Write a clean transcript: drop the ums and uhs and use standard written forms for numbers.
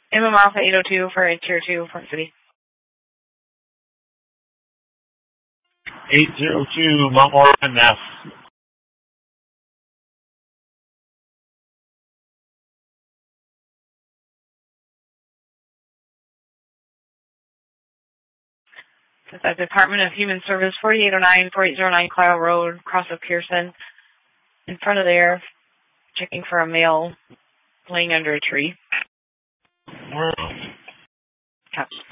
MM Alpha 802 for Tier 2, Park City. 802, Mount Morgan, Mass. It's at Department of Human Service, 4809 Cloud Road, cross of Pearson. In front of there, checking for a male laying under a tree. Where? Okay.